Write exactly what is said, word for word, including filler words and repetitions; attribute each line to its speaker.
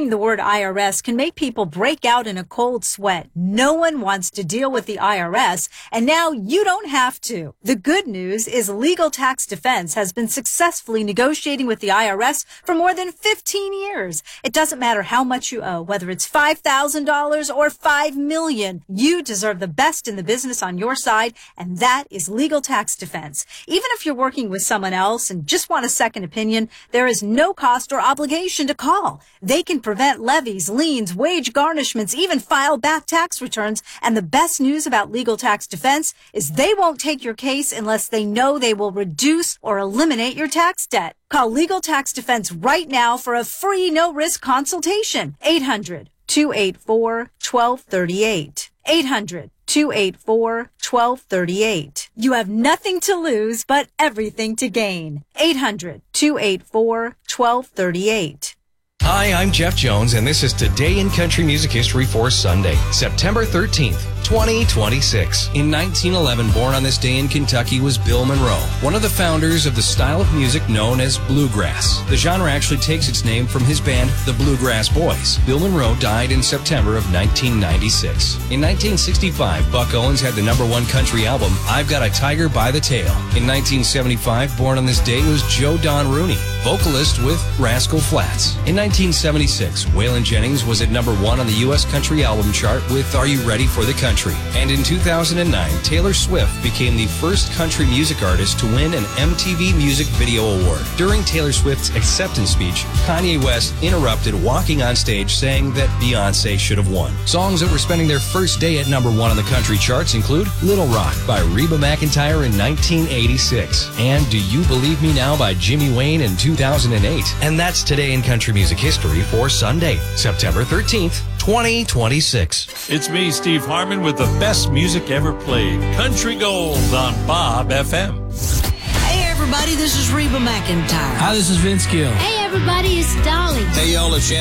Speaker 1: Hearing the word I R S can make people break out in a cold sweat. No one wants to deal with the I R S, and now you don't have to. The good news is Legal Tax Defense has been successfully negotiating with the I R S for more than fifteen years. It doesn't matter how much you owe, whether it's five thousand dollars or five million dollars. You deserve the best in the business on your side, and that is Legal Tax Defense. Even if you're working with someone else and just want a second opinion, there is no cost or obligation to call. They can prevent levies, liens, wage garnishments, even file back tax returns. And the best news about Legal Tax Defense is they won't take your case unless they know they will reduce or eliminate your tax debt. Call Legal Tax Defense right now for a free no-risk consultation. eight hundred, two eight four, one two three eight. eight hundred, two eight four, one two three eight. You have nothing to lose, but everything to gain. eight hundred, two eight four, one two three eight.
Speaker 2: Hi, I'm Jeff Jones, and this is Today in Country Music History for Sunday, September thirteenth, twenty twenty-six. In nineteen eleven, born on this day in Kentucky was Bill Monroe, one of the founders of the style of music known as bluegrass. The genre actually takes its name from his band, the Bluegrass Boys. Bill Monroe died in September of nineteen ninety-six. In nineteen sixty-five, Buck Owens had the number one country album, I've Got a Tiger by the Tail. In nineteen seventy-five, born on this day was Joe Don Rooney, vocalist with Rascal Flatts. In nineteen seventy-six, Waylon Jennings was at number one on the U S Country Album Chart with Are You Ready for the Country? And in two thousand nine, Taylor Swift became the first country music artist to win an M T V Music Video Award. During Taylor Swift's acceptance speech, Kanye West interrupted, walking on stage saying that Beyonce should have won. Songs that were spending their first day at number one on the country charts include Little Rock by Reba McEntire in nineteen eighty-six and Do You Believe Me Now by Jimmy Wayne in two thousand eight. And that's Today in Country Music History for Sunday, September thirteenth, twenty twenty-six.
Speaker 3: It's me, Steve Harmon, with the best music ever played. Country Gold on Bob F M.
Speaker 4: Hey, everybody, this is Reba McEntire.
Speaker 5: Hi, this is Vince Gill.
Speaker 6: Hey, everybody, it's Dolly.
Speaker 7: Hey, y'all, it's Shannon.